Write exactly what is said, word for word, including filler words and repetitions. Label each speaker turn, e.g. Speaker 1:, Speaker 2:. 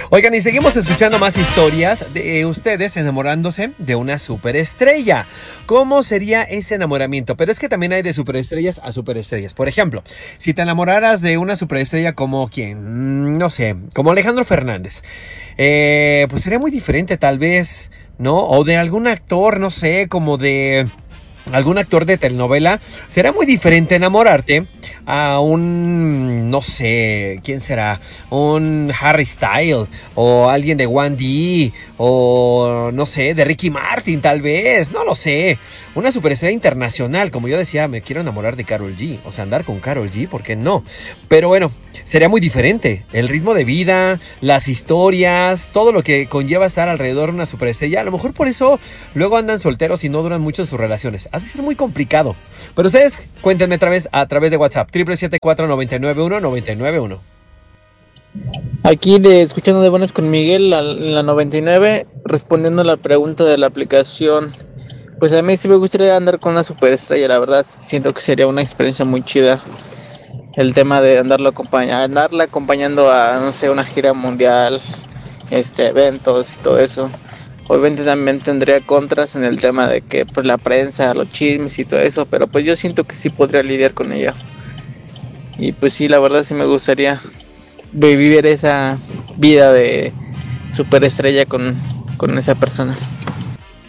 Speaker 1: Oigan, y seguimos escuchando más historias de ustedes enamorándose de una superestrella. ¿Cómo sería ese enamoramiento? Pero es que también hay de superestrellas a superestrellas. Por ejemplo, si te enamoraras de una superestrella como quién, no sé, como Alejandro Fernández, eh, pues sería muy diferente tal vez, ¿no? O de algún actor, no sé, como de algún actor de telenovela. Será muy diferente enamorarte a un, no sé, ¿quién será? Un Harry Styles, o alguien de One D, o no sé, de Ricky Martin tal vez, no lo sé. Una superestrella internacional, como yo decía, me quiero enamorar de Karol G, o sea, andar con Karol G, ¿por qué no? Pero bueno, sería muy diferente, el ritmo de vida, las historias, todo lo que conlleva estar alrededor de una superestrella. A lo mejor por eso luego andan solteros y no duran mucho sus relaciones. Ha de ser muy complicado. Pero ustedes cuéntenme otra vez a través de WhatsApp, siete siete siete, cuatro nueve nueve uno, nueve nueve uno.
Speaker 2: Aquí de Escuchando de Buenas con Miguel, la, la noventa y nueve, respondiendo a la pregunta de la aplicación. Pues a mí sí me gustaría andar con una superestrella, la verdad. Siento que sería una experiencia muy chida. El tema de andarlo acompañando, andarla acompañando a, no sé, una gira mundial, este, eventos y todo eso. Obviamente también tendría contras en el tema de que pues la prensa, los chismes y todo eso, pero pues yo siento que sí podría lidiar con ella. Y pues sí, la verdad sí me gustaría vivir esa vida de superestrella con, con esa persona.